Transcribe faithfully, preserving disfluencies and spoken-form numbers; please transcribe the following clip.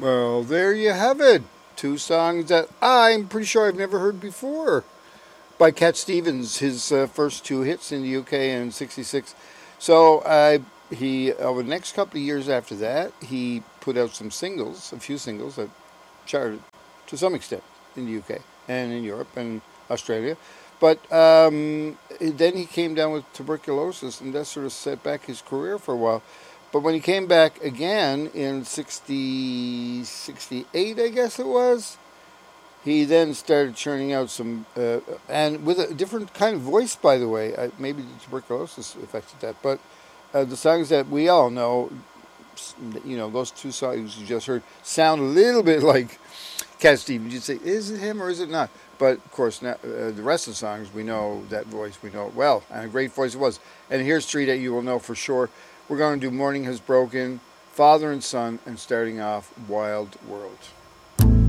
Well, there you have it. Two songs that I'm pretty sure I've never heard before by Cat Stevens. His uh, first two hits in the U K in 'sixty-six. So uh, he over the next couple of years after that, he put out some singles, a few singles that charted to some extent in the U K and in Europe and Australia. But um, then he came down with tuberculosis, and that sort of set back his career for a while. But when he came back again in sixty, sixty-eight, I guess it was, he then started churning out some, uh, and with a different kind of voice, by the way. I, maybe the tuberculosis affected that. But uh, the songs that we all know, you know, those two songs you just heard, sound a little bit like Cat Stevens. You'd say, is it him or is it not? But, of course, now, uh, the rest of the songs, we know that voice. We know it well. And a great voice it was. And here's three that you will know for sure. We're going to do Morning Has Broken, Father and Son, and starting off Wild World.